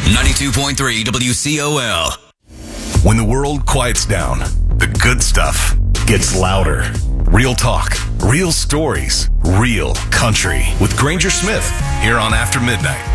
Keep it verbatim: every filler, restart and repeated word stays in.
ninety-two point three W C O L. When the world quiets down, the good stuff gets louder. Real talk, real stories, real country with Granger Smith here on After Midnight.